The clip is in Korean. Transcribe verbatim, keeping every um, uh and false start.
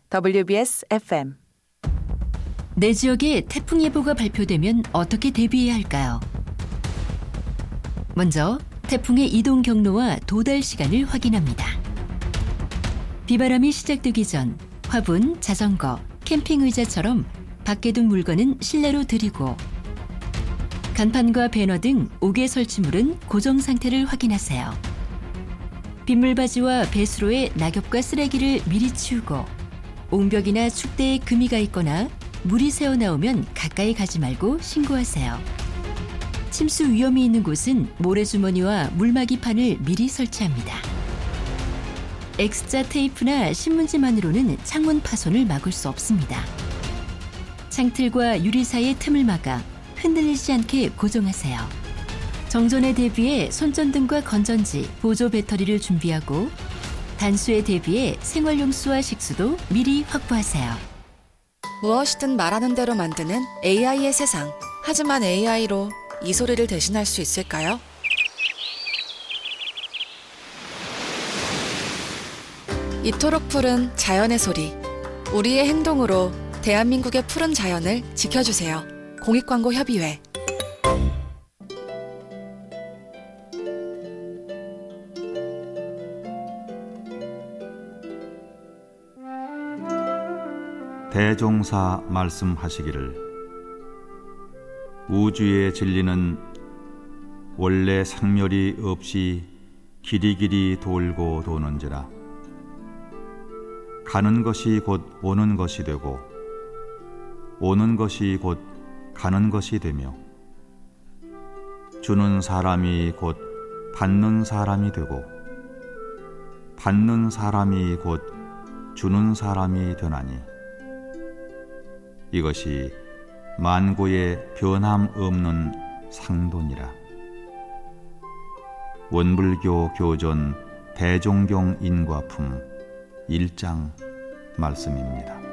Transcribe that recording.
더블유비에스 에프엠. 내 지역에 태풍 예보가 발표되면 어떻게 대비해야 할까요? 먼저 태풍의 이동 경로와 도달 시간을 확인합니다. 비바람이 시작되기 전 화분, 자전거, 캠핑 의자처럼 밖에 둔 물건은 실내로 들이고 간판과 배너 등 옥외 설치물은 고정 상태를 확인하세요. 빗물바지와 배수로에 낙엽과 쓰레기를 미리 치우고 옹벽이나 축대에 금이가 있거나 물이 새어나오면 가까이 가지 말고 신고하세요. 침수 위험이 있는 곳은 모래주머니와 물막이판을 미리 설치합니다. X자 테이프나 신문지만으로는 창문 파손을 막을 수 없습니다. 창틀과 유리 사이의 틈을 막아 흔들리지 않게 고정하세요. 정전에 대비해 손전등과 건전지, 보조 배터리를 준비하고 단수에 대비해 생활용수와 식수도 미리 확보하세요. 무엇이든 말하는 대로 만드는 에이아이의 세상. 하지만 에이아이로 이 소리를 대신할 수 있을까요? 이토록 푸른 자연의 소리. 우리의 행동으로 대한민국의 푸른 자연을 지켜주세요. 공익광고협의회. 대종사 말씀하시기를 우주의 진리는 원래 상멸이 없이 길이길이 돌고 도는지라. 가는 것이 곧 오는 것이 되고 오는 것이 곧 가는 것이 되며 주는 사람이 곧 받는 사람이 되고 받는 사람이 곧 주는 사람이 되나니 이것이 만고의 변함 없는 상도니라. 원불교 교존 대종경 인과품 일 장 말씀입니다.